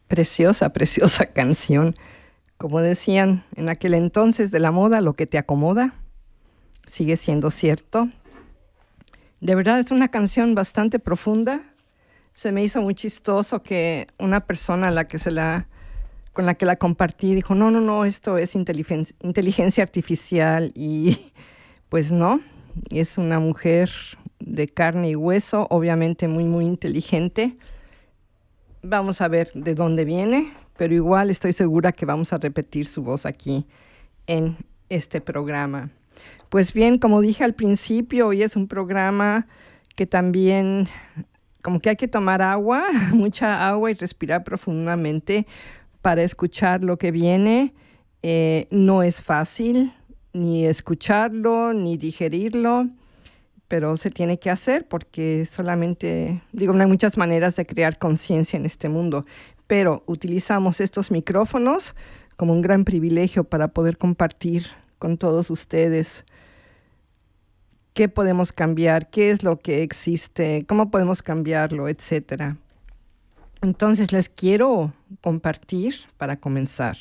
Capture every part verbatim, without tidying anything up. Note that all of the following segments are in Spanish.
Preciosa, preciosa canción. Como decían en aquel entonces de la moda, lo que te acomoda sigue siendo cierto. De verdad es una canción bastante profunda. Se me hizo muy chistoso que una persona a la que se la, con la que la compartí dijo, no, no, no, esto es inteligen- inteligencia artificial. Y pues no, es una mujer de carne y hueso, obviamente muy, muy inteligente. Vamos a ver de dónde viene, pero igual estoy segura que vamos a repetir su voz aquí en este programa. Pues bien, como dije al principio, hoy es un programa que también como que hay que tomar agua, mucha agua y respirar profundamente para escuchar lo que viene. Eh, no es fácil ni escucharlo ni digerirlo, pero se tiene que hacer porque solamente, digo, no hay muchas maneras de crear conciencia en este mundo, pero utilizamos estos micrófonos como un gran privilegio para poder compartir con todos ustedes qué podemos cambiar, qué es lo que existe, cómo podemos cambiarlo, etcétera. Entonces les quiero compartir para comenzar.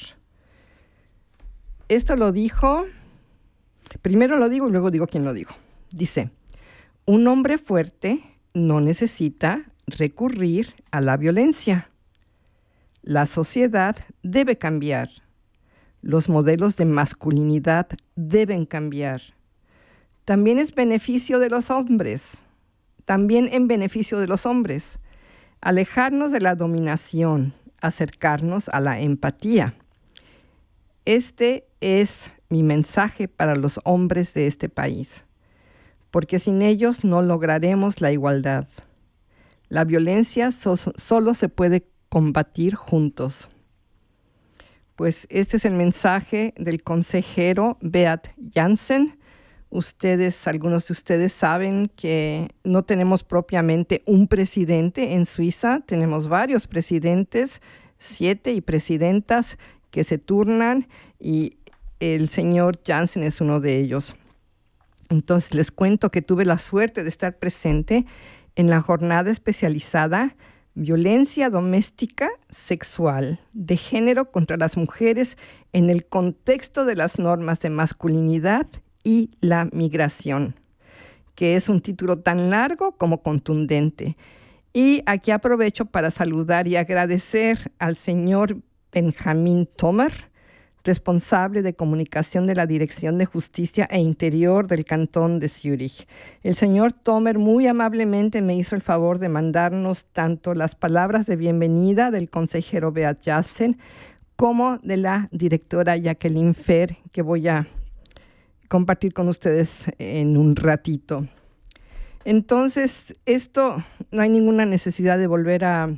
Esto lo dijo, primero lo digo y luego digo quién lo dijo. Dice, un hombre fuerte no necesita recurrir a la violencia. La sociedad debe cambiar. Los modelos de masculinidad deben cambiar. También es beneficio de los hombres, también en beneficio de los hombres, alejarnos de la dominación, acercarnos a la empatía. Este es mi mensaje para los hombres de este país, porque sin ellos no lograremos la igualdad. La violencia so- solo se puede combatir juntos. Pues este es el mensaje del consejero Beat Jansen. Ustedes, algunos de ustedes saben que no tenemos propiamente un presidente en Suiza, tenemos varios presidentes, siete y presidentas que se turnan y el señor Jansen es uno de ellos. Entonces les cuento que tuve la suerte de estar presente en la jornada especializada Violencia doméstica sexual de género contra las mujeres en el contexto de las normas de masculinidad y la migración, que es un título tan largo como contundente. Y aquí aprovecho para saludar y agradecer al señor Benjamín Tomer, responsable de comunicación de la Dirección de Justicia e Interior del Cantón de Zúrich. El señor Tomer muy amablemente me hizo el favor de mandarnos tanto las palabras de bienvenida del consejero Beat Jansen como de la directora Jacqueline Fer, que voy a compartir con ustedes en un ratito. Entonces, esto no hay ninguna necesidad de volver a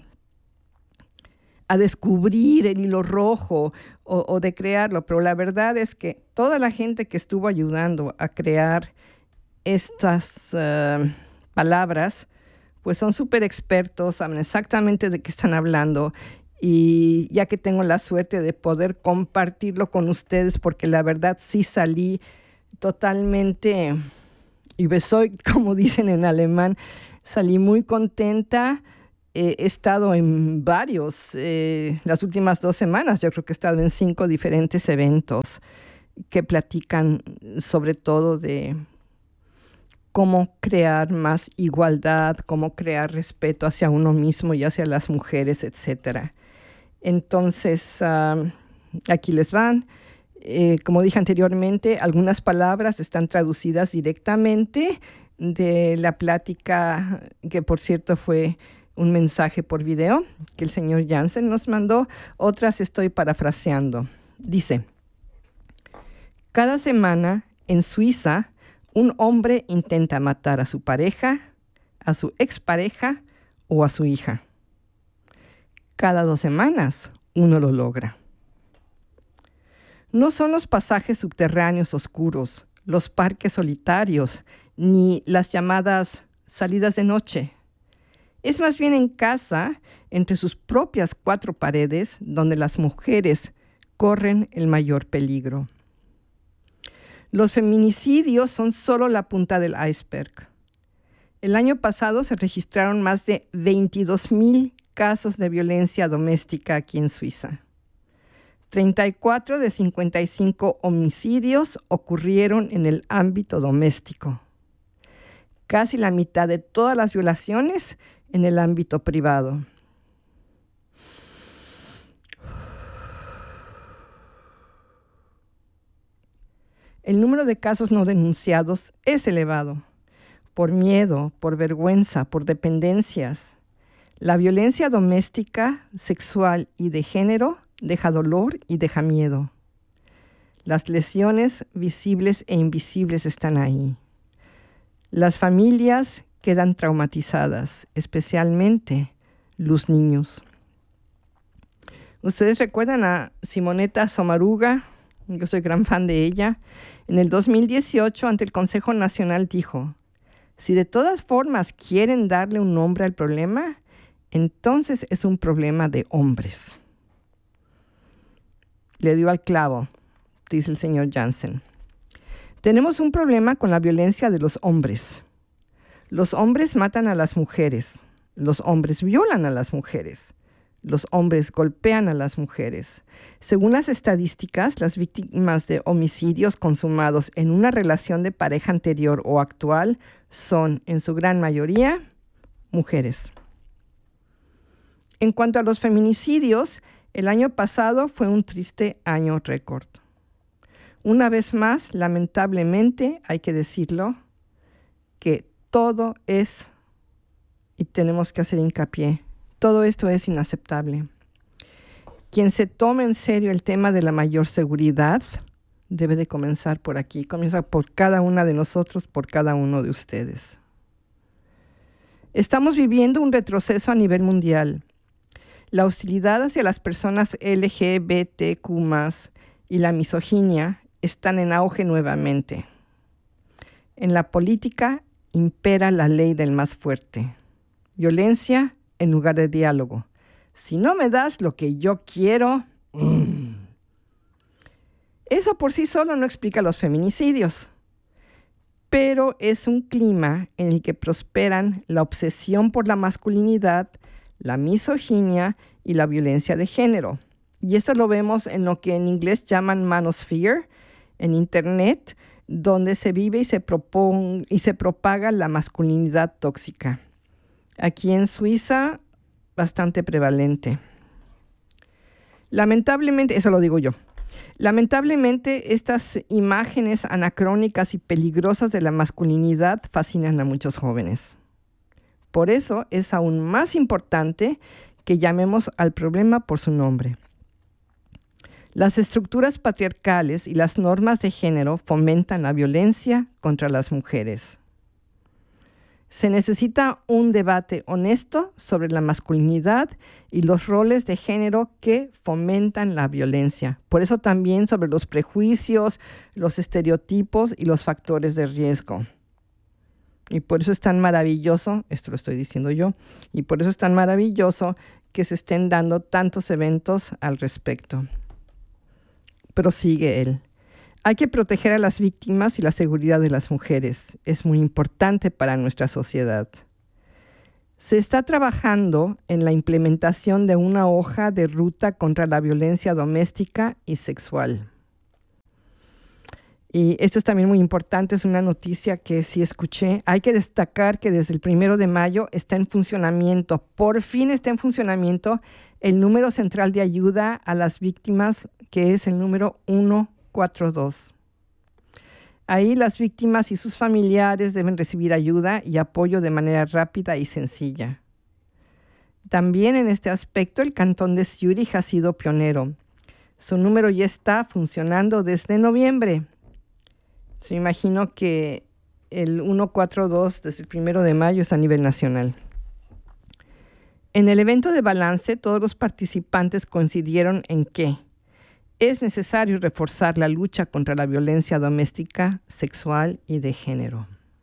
a descubrir el hilo rojo o, o de crearlo, pero la verdad es que toda la gente que estuvo ayudando a crear estas uh, palabras, pues son súper expertos, saben exactamente de qué están hablando, y ya que tengo la suerte de poder compartirlo con ustedes, porque la verdad sí salí totalmente überzeugt, como dicen en alemán, salí muy contenta. He estado en varios, eh, las últimas dos semanas, yo creo que he estado en cinco diferentes eventos que platican sobre todo de cómo crear más igualdad, cómo crear respeto hacia uno mismo y hacia las mujeres, etcétera. Entonces, uh, aquí les van. Eh, como dije anteriormente, algunas palabras están traducidas directamente de la plática, que por cierto fue un mensaje por video que el señor Jansen nos mandó. Otras estoy parafraseando. Dice, cada semana en Suiza un hombre intenta matar a su pareja, a su expareja o a su hija. Cada dos semanas uno lo logra. No son los pasajes subterráneos oscuros, los parques solitarios, ni las llamadas salidas de noche. Es más bien en casa, entre sus propias cuatro paredes, donde las mujeres corren el mayor peligro. Los feminicidios son solo la punta del iceberg. El año pasado se registraron más de veintidós mil casos de violencia doméstica aquí en Suiza. treinta y cuatro de cincuenta y cinco homicidios ocurrieron en el ámbito doméstico. Casi la mitad de todas las violaciones en el ámbito privado. El número de casos no denunciados es elevado, por miedo, por vergüenza, por dependencias. La violencia doméstica, sexual y de género deja dolor y deja miedo. Las lesiones visibles e invisibles están ahí. Las familias quedan traumatizadas, especialmente los niños. ¿Ustedes recuerdan a Simonetta Sommaruga? Yo soy gran fan de ella. En el dos mil dieciocho, ante el Consejo Nacional, dijo: si de todas formas quieren darle un nombre al problema, entonces es un problema de hombres. Le dio al clavo, dice el señor Jansen. Tenemos un problema con la violencia de los hombres. Los hombres matan a las mujeres. Los hombres violan a las mujeres. Los hombres golpean a las mujeres. Según las estadísticas, las víctimas de homicidios consumados en una relación de pareja anterior o actual son, en su gran mayoría, mujeres. En cuanto a los feminicidios, el año pasado fue un triste año récord. Una vez más, lamentablemente, hay que decirlo, que todo es, y tenemos que hacer hincapié, todo esto es inaceptable. Quien se tome en serio el tema de la mayor seguridad debe de comenzar por aquí, comienza por cada una de nosotros, por cada uno de ustedes. Estamos viviendo un retroceso a nivel mundial. La hostilidad hacia las personas L G B T Q más, y la misoginia están en auge nuevamente. En la política impera la ley del más fuerte. Violencia en lugar de diálogo. Si no me das lo que yo quiero... Mm. Eso por sí solo no explica los feminicidios, pero es un clima en el que prosperan la obsesión por la masculinidad, la misoginia y la violencia de género. Y esto lo vemos en lo que en inglés llaman manosphere, en Internet, donde se vive y se, propon- y se propaga la masculinidad tóxica. Aquí en Suiza, bastante prevalente. Lamentablemente, eso lo digo yo, lamentablemente estas imágenes anacrónicas y peligrosas de la masculinidad fascinan a muchos jóvenes. Por eso es aún más importante que llamemos al problema por su nombre. Las estructuras patriarcales y las normas de género fomentan la violencia contra las mujeres. Se necesita un debate honesto sobre la masculinidad y los roles de género que fomentan la violencia. Por eso también sobre los prejuicios, los estereotipos y los factores de riesgo. Y por eso es tan maravilloso, esto lo estoy diciendo yo, y por eso es tan maravilloso que se estén dando tantos eventos al respecto. Pero sigue él. Hay que proteger a las víctimas y la seguridad de las mujeres. Es muy importante para nuestra sociedad. Se está trabajando en la implementación de una hoja de ruta contra la violencia doméstica y sexual. Y esto es también muy importante, es una noticia que sí escuché. Hay que destacar que desde el primero de mayo está en funcionamiento, por fin está en funcionamiento el número central de ayuda a las víctimas, que es el número ciento cuarenta y dos. Ahí las víctimas y sus familiares deben recibir ayuda y apoyo de manera rápida y sencilla. También en este aspecto el cantón de Zúrich ha sido pionero. Su número ya está funcionando desde noviembre. Se me imagino que el ciento cuarenta y dos desde el primero de mayo es a nivel nacional. En el evento de balance, todos los participantes coincidieron en que es necesario reforzar la lucha contra la violencia doméstica, sexual y de género.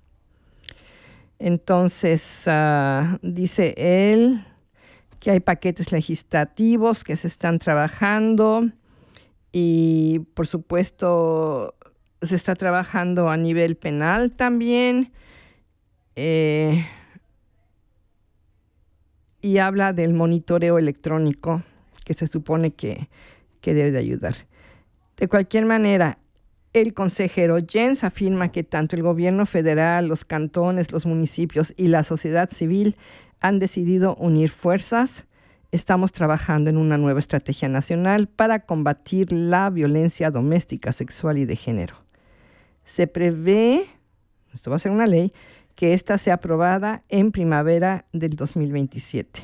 Entonces, uh, dice él que hay paquetes legislativos que se están trabajando y, por supuesto, se está trabajando a nivel penal también. Eh, y habla del monitoreo electrónico que se supone que, que debe de ayudar. De cualquier manera, el consejero Jens afirma que tanto el gobierno federal, los cantones, los municipios y la sociedad civil han decidido unir fuerzas. Estamos trabajando en una nueva estrategia nacional para combatir la violencia doméstica, sexual y de género. Se prevé, esto va a ser una ley, que ésta sea aprobada en primavera del dos mil veintisiete.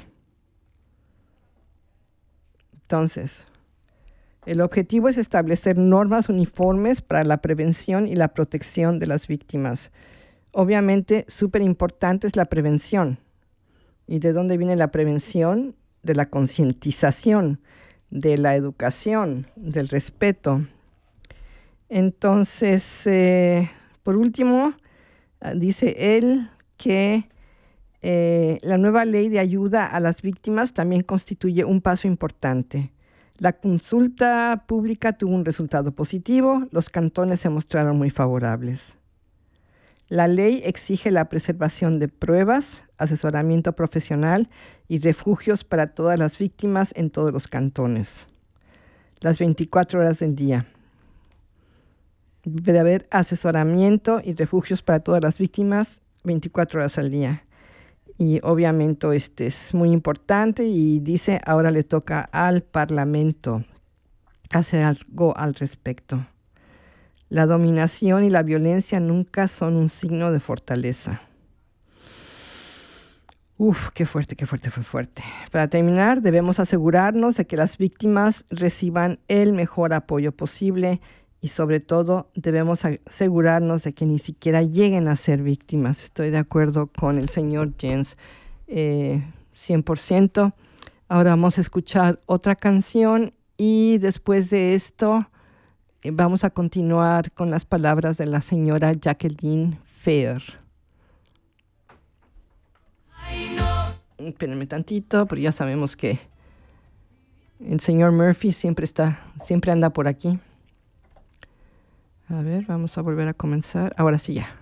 Entonces, el objetivo es establecer normas uniformes para la prevención y la protección de las víctimas. Obviamente, súper importante es la prevención. ¿Y de dónde viene la prevención? De la concientización, de la educación, del respeto. Entonces, eh, por último, dice él que eh, la nueva ley de ayuda a las víctimas también constituye un paso importante. La consulta pública tuvo un resultado positivo, los cantones se mostraron muy favorables. La ley exige la preservación de pruebas, asesoramiento profesional y refugios para todas las víctimas en todos los cantones, las veinticuatro horas del día. Debe haber asesoramiento y refugios para todas las víctimas veinticuatro horas al día. Y obviamente este es muy importante y dice, ahora le toca al Parlamento hacer algo al respecto. La dominación y la violencia nunca son un signo de fortaleza. Uf, qué fuerte, qué fuerte, fue fuerte. Para terminar, debemos asegurarnos de que las víctimas reciban el mejor apoyo posible y sobre todo debemos asegurarnos de que ni siquiera lleguen a ser víctimas. Estoy de acuerdo con el señor Jens, eh, cien por ciento. Ahora vamos a escuchar otra canción y después de esto eh, vamos a continuar con las palabras de la señora Jacqueline Fair. Espérenme tantito, pero ya sabemos que el señor Murphy siempre está, siempre anda por aquí. A ver, vamos a volver a comenzar. Ahora sí ya.